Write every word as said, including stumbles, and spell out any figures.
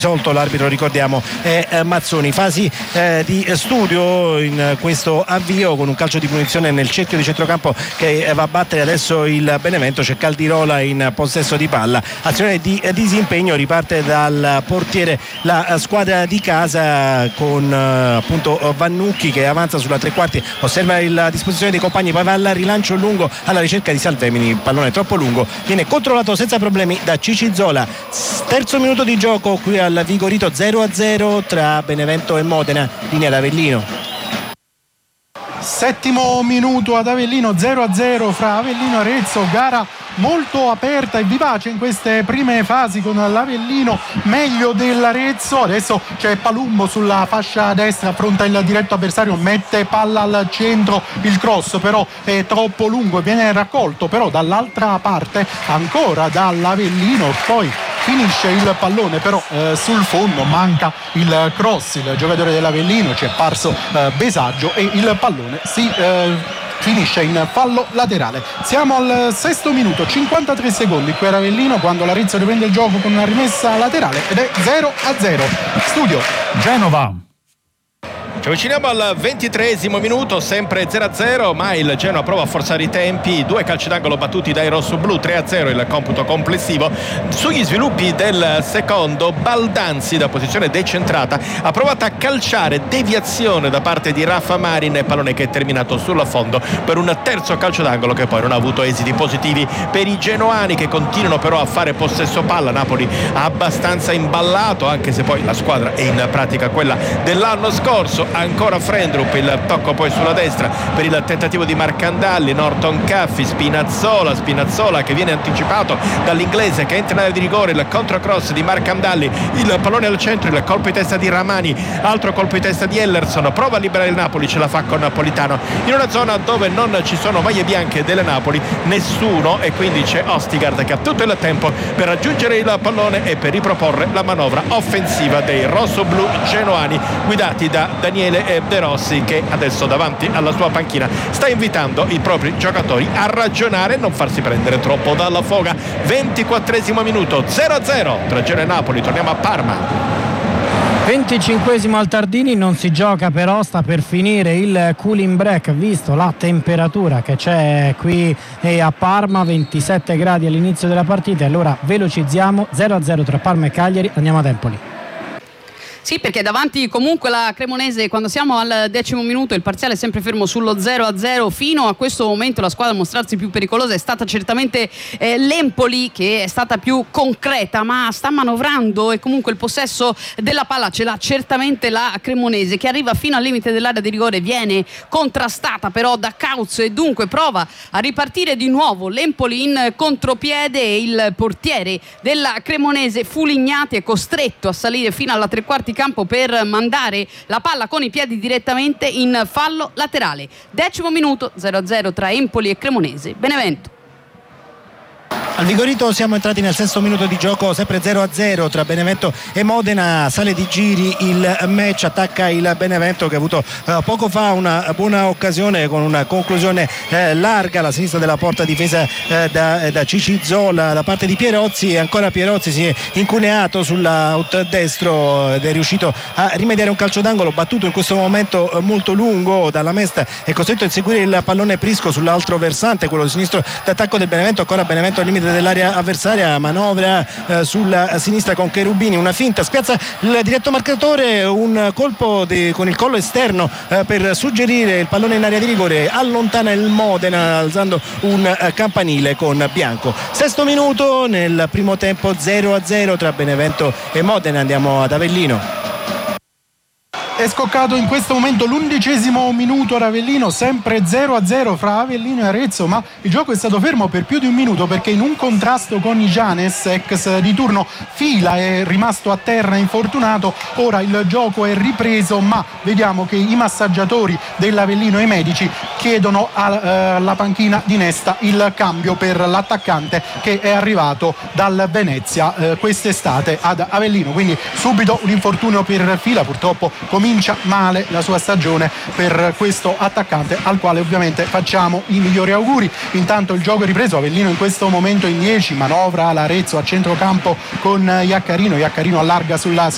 Risolto l'arbitro, ricordiamo, è eh, Mazzoni. Fasi eh, di studio in questo avvio con un calcio di punizione nel cerchio di centrocampo che eh, va a battere adesso il Benevento. C'è Caldirola in possesso di palla, azione di eh, disimpegno, riparte dal portiere la eh, squadra di casa con eh, appunto Vannucchi che avanza sulla tre quarti, osserva la disposizione dei compagni, poi va al rilancio lungo alla ricerca di Salvemini, il pallone troppo lungo, viene controllato senza problemi da Cicizola. Terzo minuto di gioco qui al Vigorito, zero a zero tra Benevento e Modena, linea ad Avellino. Settimo minuto ad Avellino, zero a zero fra Avellino e Arezzo, gara molto aperta e vivace in queste prime fasi con l'Avellino meglio dell'Arezzo. Adesso c'è Palumbo sulla fascia destra, affronta il diretto avversario, mette palla al centro, il cross però è troppo lungo e viene raccolto però dall'altra parte ancora dall'Avellino, poi finisce il pallone però eh, sul fondo, manca il cross, il giocatore dell'Avellino, ci è parso eh, Besaggio e il pallone si eh, finisce in fallo laterale. Siamo al sesto minuto, cinquantatré secondi qui a Avellino, quando l'Arezzo riprende il gioco con una rimessa laterale ed è zero a zero. Studio Genova. Ci avviciniamo al ventitreesimo minuto, sempre zero a zero, ma il Genoa prova a forzare i tempi. Due calci d'angolo battuti dai rossoblù, tre a zero il computo complessivo. Sugli sviluppi del secondo, Baldanzi da posizione decentrata ha provato a calciare, deviazione da parte di Raffa Marin, pallone che è terminato sul fondo per un terzo calcio d'angolo che poi non ha avuto esiti positivi per i genoani, che continuano però a fare possesso palla. Napoli abbastanza imballato, anche se poi la squadra è in pratica quella dell'anno scorso. Ancora Frendrup, il tocco poi sulla destra per il tentativo di Marcandalli, Norton Caffi, Spinazzola Spinazzola che viene anticipato dall'inglese che entra in area di rigore, il controcross di Marcandalli, il pallone al centro, il colpo di testa di Ramani, altro colpo di testa di Ellerson, prova a liberare il Napoli, ce la fa con Napolitano in una zona dove non ci sono maglie bianche delle Napoli, nessuno, e quindi c'è Ostigard che ha tutto il tempo per raggiungere il pallone e per riproporre la manovra offensiva dei rossoblù genoani guidati da Daniele De Rossi, che adesso davanti alla sua panchina sta invitando i propri giocatori a ragionare e non farsi prendere troppo dalla foga. ventiquattresimo minuto, zero a zero tra Genoa e Napoli. Torniamo a Parma. venticinquesimo al Tardini, non si gioca però, sta per finire il cooling break visto la temperatura che c'è qui a Parma, ventisette gradi all'inizio della partita. Allora velocizziamo, zero a zero tra Parma e Cagliari, andiamo ad Empoli. Sì, perché davanti comunque la Cremonese, quando siamo al decimo minuto il parziale è sempre fermo sullo zero a zero. Fino a questo momento la squadra a mostrarsi più pericolosa è stata certamente eh, l'Empoli, che è stata più concreta ma sta manovrando, e comunque il possesso della palla ce l'ha certamente la Cremonese, che arriva fino al limite dell'area di rigore, viene contrastata però da Cauz e dunque prova a ripartire di nuovo l'Empoli in contropiede, e il portiere della Cremonese Fulignati è costretto a salire fino alla tre quarti campo per mandare la palla con i piedi direttamente in fallo laterale. Decimo minuto, zero a zero tra Empoli e Cremonese. Benevento. Al Vigorito siamo entrati nel sesto minuto di gioco, sempre zero a zero tra Benevento e Modena. Sale di giri il match, attacca il Benevento che ha avuto eh, poco fa una buona occasione con una conclusione eh, larga alla sinistra della porta, difesa eh, da, da Cicizola da parte di Pierozzi, e ancora Pierozzi si è incuneato sull'out destro ed è riuscito a rimediare un calcio d'angolo battuto in questo momento eh, molto lungo dalla Mesta, è costretto a inseguire il pallone Prisco sull'altro versante, quello sinistro d'attacco del Benevento. Ancora Benevento al limite dell'area avversaria, manovra eh, sulla sinistra con Cherubini, una finta, spiazza il diretto marcatore, un colpo di, con il collo esterno eh, per suggerire il pallone in area di rigore, allontana il Modena alzando un eh, campanile con Bianco. Sesto minuto nel primo tempo, zero a zero tra Benevento e Modena. Andiamo ad Avellino. È scoccato in questo momento l'undicesimo minuto ad Avellino, sempre zero a zero fra Avellino e Arezzo, ma il gioco è stato fermo per più di un minuto perché in un contrasto con Ijanes, ex di turno Fila, è rimasto a terra infortunato. Ora il gioco è ripreso, ma vediamo che i massaggiatori dell'Avellino e i medici chiedono alla panchina di Nesta il cambio per l'attaccante che è arrivato dal Venezia eh, quest'estate ad Avellino, quindi subito un infortunio per Fila. Purtroppo comincia male la sua stagione per questo attaccante, al quale ovviamente facciamo i migliori auguri. Intanto il gioco è ripreso, Avellino in questo momento in dieci, manovra l'Arezzo a centrocampo con Iaccarino, Iaccarino allarga sulla